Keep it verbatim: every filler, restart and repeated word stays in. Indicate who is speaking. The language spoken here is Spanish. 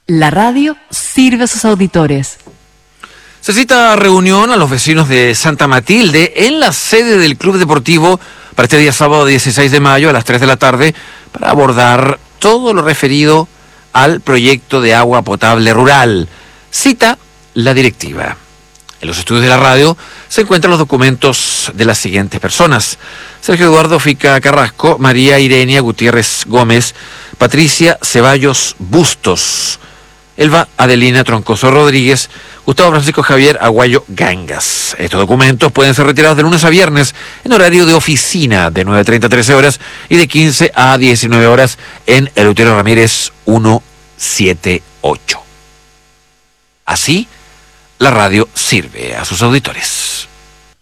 Speaker 1: La radio sirve a sus auditores.
Speaker 2: Se cita reunión a los vecinos de Santa Matilde en la sede del Club Deportivo para este día sábado dieciséis de mayo a las tres de la tarde para abordar todo lo referido al proyecto de agua potable rural. Cita la directiva. En los estudios de la radio se encuentran los documentos de las siguientes personas: Sergio Eduardo Fica Carrasco, María Irenia Gutiérrez Gómez, Patricia Ceballos Bustos, Elba Adelina Troncoso Rodríguez, Gustavo Francisco Javier Aguayo Gangas. Estos documentos pueden ser retirados de lunes a viernes en horario de oficina de nueve treinta a trece horas y de quince a diecinueve horas en Eleuterio Ramírez ciento setenta y ocho. Así, la radio sirve a sus auditores.